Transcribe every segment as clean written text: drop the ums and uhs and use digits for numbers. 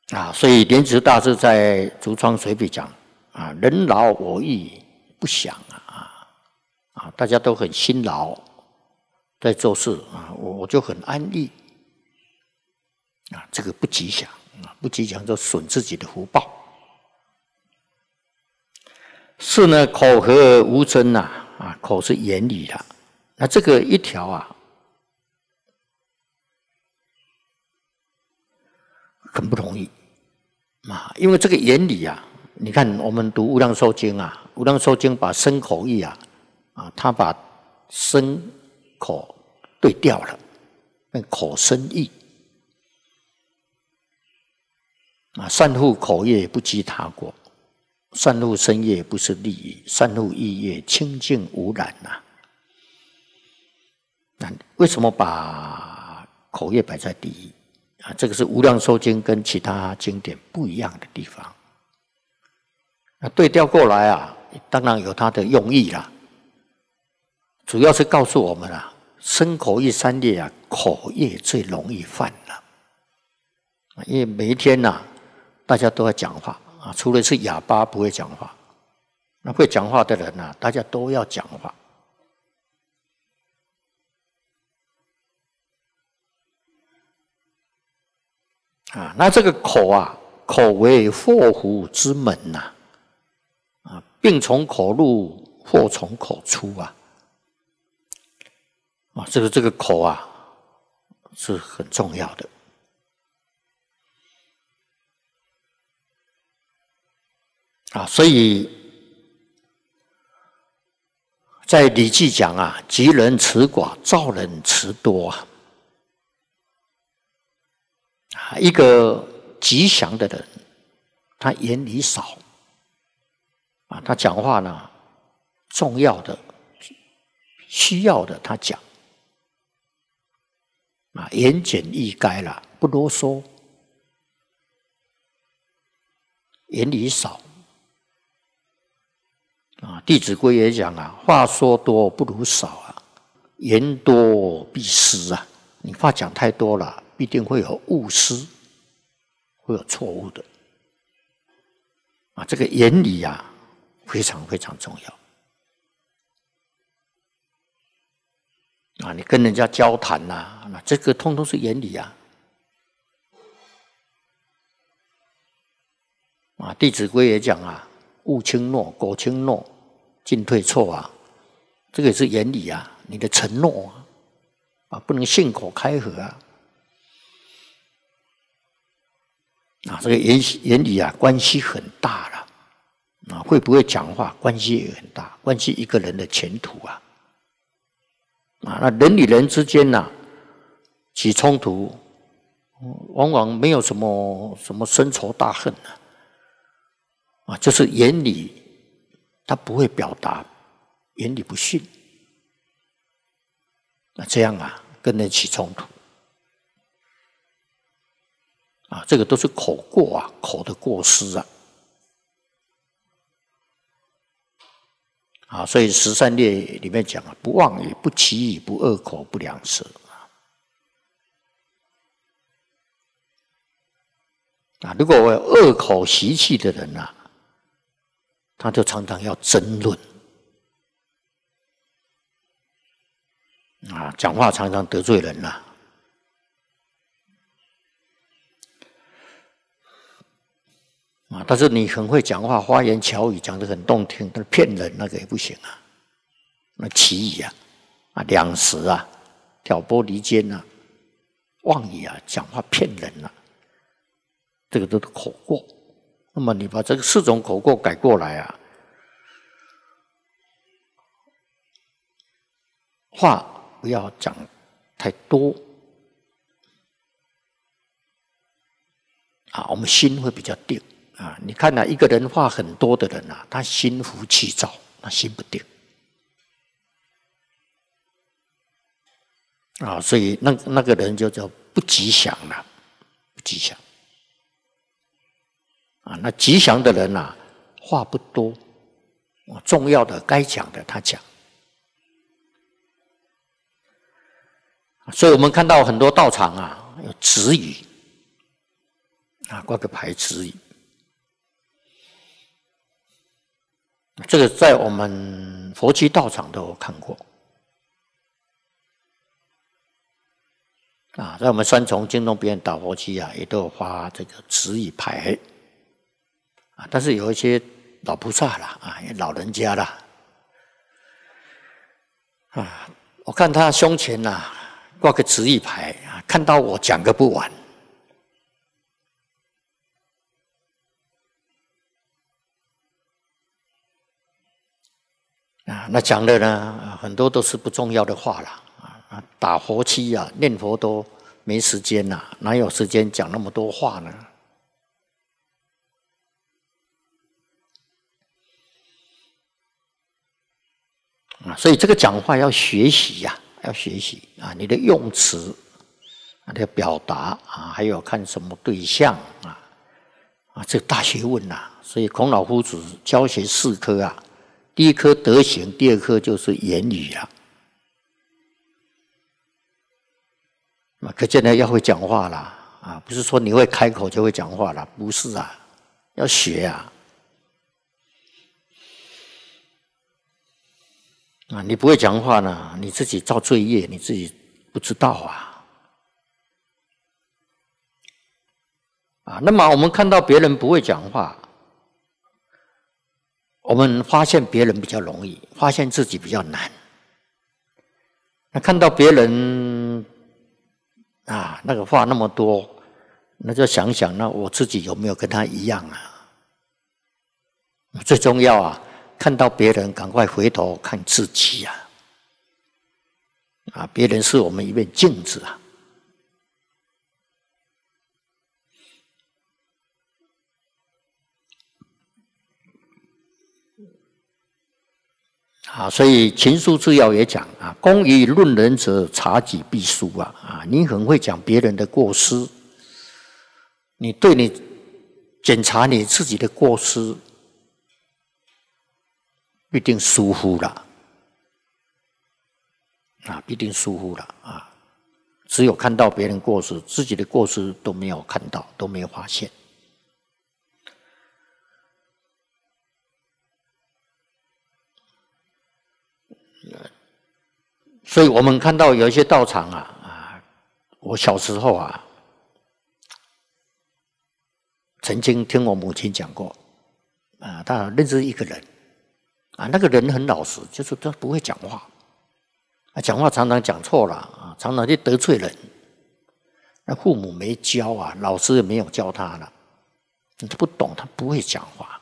所以莲池大师在《竹窗随笔》讲人劳我逸不详大家都很辛劳在做事我就很安逸这个不吉祥不吉祥就损自己的福报。是呢，口和而无争口是言语啦，那这个一条很不容易因为这个言语你看我们读《无量寿经》《无量寿经》把身口意他把身口对调了，变口身意善护口业不积他过，善护身业不是利益，善护意业清净无染为什么把口业摆在第一这个是《无量寿经》跟其他经典不一样的地方。对调过来当然有它的用意啦，主要是告诉我们身口意三业口业最容易犯了，因为每一天大家都在讲话除了是哑巴不会讲话，那会讲话的人大家都要讲话。那这个口口为祸福之门病从口入，祸从口出这个口是很重要的所以在《礼记》讲吉人辞寡，躁人辞多一个吉祥的人，他言语少他讲话呢，重要的、需要的他讲言简意赅啦，不啰嗦，言语少弟子规也讲话说多不如少言多必失你话讲太多了，必定会有误失，会有错误的这个言语非常非常重要你跟人家交谈那这个通通是言语弟子规也讲勿轻诺，苟轻诺，进退错这个也是言语你的承诺不能信口开河这个言语关系很大了会不会讲话关系也很大，关系一个人的前途那人与人之间起冲突往往没有什么深仇大恨就是言语他不会表达，言语不逊这样跟人起冲突这个都是口过口的过失所以十善业里面讲不妄语，不绮语，不恶口，不良舌如果我有恶口习气的人他就常常要争论讲话常常得罪人但是你很会讲话，花言巧语讲得很动听，但是骗人那个也不行那绮语两舌挑拨离间妄语讲话骗人这个都是口过。那么你把这个4种口过改过来话不要讲太多我们心会比较定你看一个人话很多的人他心浮气躁，他心不定所以那个人就叫不吉祥了，不吉祥那吉祥的人话不多，重要的该讲的他讲所以我们看到很多道场有止语啊，挂个牌子语。这个在我们佛七道场都有看过。啊，在我们三重京东别人打佛七啊，也都有发这个指语牌。啊，但是有一些老菩萨啦，啊，老人家啦，啊，我看他胸前呐挂个指语牌啊，看到我讲个不完。啊，那讲的呢，很多都是不重要的话啦。啊，打佛七啊，念佛都没时间呐，哪有时间讲那么多话呢？啊，所以这个讲话要学习呀，要学习啊，你的用词，你的表达啊，还有看什么对象啊，这大学问呐。所以孔老夫子教学4科啊，第一科德行，第二科就是言语啊。可见呢，要会讲话啦，啊，不是说你会开口就会讲话啦，不是啊，要学啊。啊，你不会讲话呢，你自己造罪业，你自己不知道啊。啊，那么我们看到别人不会讲话，我们发现别人比较容易，发现自己比较难。那看到别人啊，那个话那么多，那就想想，那我自己有没有跟他一样啊？最重要啊！看到别人，赶快回头看自己啊！啊，别人是我们一面镜子啊！啊，所以秦书治要也讲啊，公于论人者，察己必输啊！啊，你很会讲别人的过失，你检查你自己的过失，必定疏忽了。啊，必定疏忽了啊！只有看到别人过失，自己的过失都没有看到，都没有发现。所以我们看到有一些道场啊，我小时候啊，曾经听我母亲讲过，啊，她认识一个人，啊，那个人很老实，就是他不会讲话，啊，讲话常常讲错了啊，常常去得罪人。那父母没教啊，老师也没有教他了，他不懂，他不会讲话。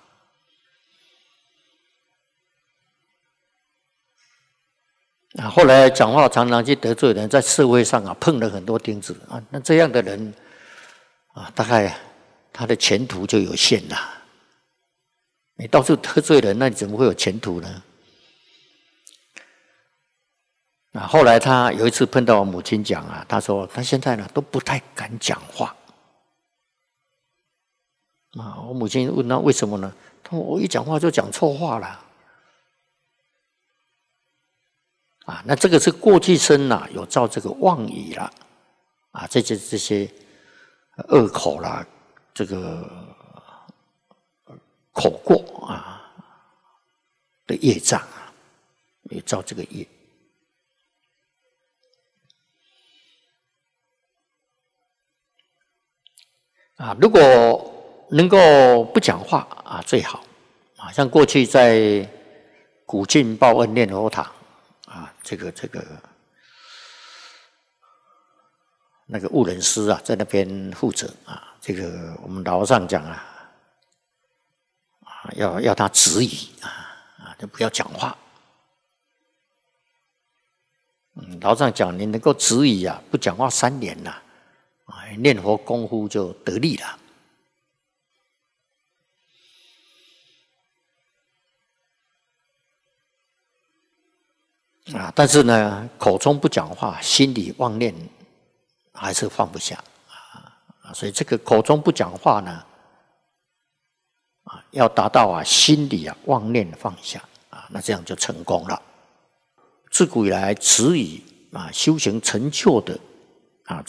啊，后来讲话常常去得罪人，在社会上啊碰了很多钉子啊，那这样的人啊，大概他的前途就有限了。你到处得罪人，那你怎么会有前途呢？啊，后来他有一次碰到我母亲讲啊，他说他现在呢都不太敢讲话。啊，我母亲问他为什么呢？他说我一讲话就讲错话了。啊，那这个是过去生呐，有造这个妄语啦，啊，这些恶口啦，这个口过啊的业障啊，也造这个业。啊，如果能够不讲话啊，最好啊。像过去在古晋报恩念佛堂啊，这个那个悟人师啊，在那边负责啊。这个我们老和尚讲啊，要他止语啊，就不要讲话。老和尚讲，你能够止语啊，不讲话3年呐。念佛功夫就得力了啊！但是呢，口中不讲话，心里妄念还是放不下啊！所以这个口中不讲话呢，啊，要达到啊心里啊妄念放下啊，那这样就成功了。自古以来，止语啊，修行成就的